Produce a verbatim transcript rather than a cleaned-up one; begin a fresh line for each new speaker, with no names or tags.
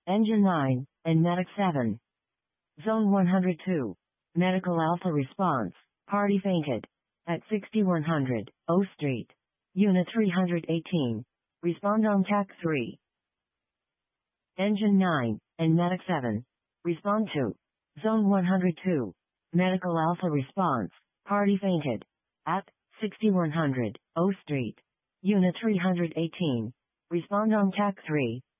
Engine nine, and Medic seven. Zone one hundred two. Medical Alpha response. Party fainted. At sixty-one hundred, O Street. Unit three hundred eighteen. Respond on T A C three. Engine nine, and Medic seven. Respond to. Zone one hundred two. Medical Alpha response. Party fainted. At sixty-one hundred, O Street. Unit three hundred eighteen. Respond on T A C three.